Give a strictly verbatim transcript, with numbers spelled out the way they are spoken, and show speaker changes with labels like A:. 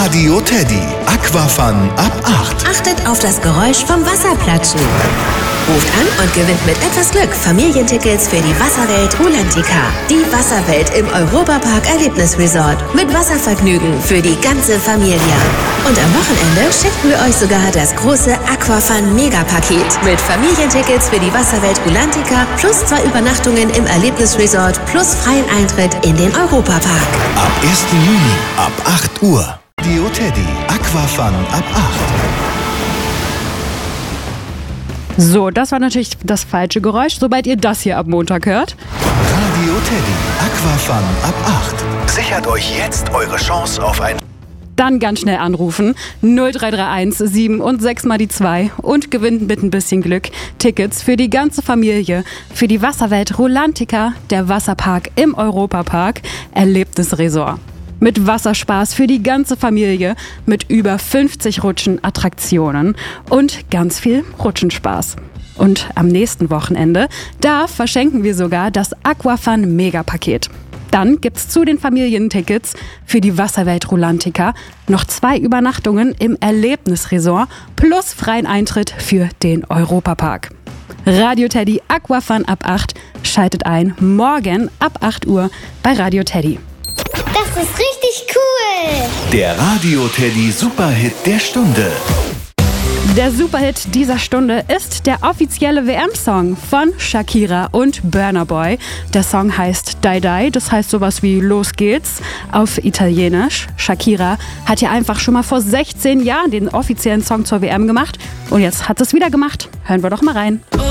A: Radio Teddy, Aquafun ab acht.
B: Achtet auf das Geräusch vom Wasserplatschen. Ruft an und gewinnt mit etwas Glück Familientickets für die Wasserwelt Rulantica. Die Wasserwelt im Europapark Erlebnisresort. Mit Wasservergnügen für die ganze Familie. Und am Wochenende schicken wir euch sogar das große Aquafun Megapaket. Mit Familientickets für die Wasserwelt Rulantica plus zwei Übernachtungen im Erlebnisresort plus freien Eintritt in den Europapark.
A: Ab ersten Juni ab acht Uhr. Radio Teddy, Aquafun ab acht.
C: So, das war natürlich das falsche Geräusch, sobald ihr das hier ab Montag hört.
A: Radio Teddy, Aquafun ab acht. Sichert euch jetzt eure Chance auf ein...
C: Dann ganz schnell anrufen, null drei drei eins sieben und sechs mal die zwei und gewinnt mit ein bisschen Glück Tickets für die ganze Familie, für die Wasserwelt Rulantica, der Wasserpark im Europapark, Erlebnisresort. Mit Wasserspaß für die ganze Familie, mit über fünfzig Rutschen, Attraktionen und ganz viel Rutschenspaß. Und am nächsten Wochenende, da verschenken wir sogar das Aquafun Megapaket. Dann gibt's zu den Familientickets für die Wasserwelt Rulantica noch zwei Übernachtungen im Erlebnisresort plus freien Eintritt für den Europapark. Radio Teddy Aquafun ab acht schaltet ein morgen ab acht Uhr bei Radio Teddy.
D: Das ist richtig cool!
A: Der Radio Teddy Superhit der Stunde.
C: Der Superhit dieser Stunde ist der offizielle W M-Song von Shakira und Burna Boy. Der Song heißt Die Die, das heißt sowas wie Los geht's auf Italienisch. Shakira hat ja einfach schon mal vor sechzehn Jahren den offiziellen Song zur W M gemacht und jetzt hat es wieder gemacht. Hören wir doch mal rein.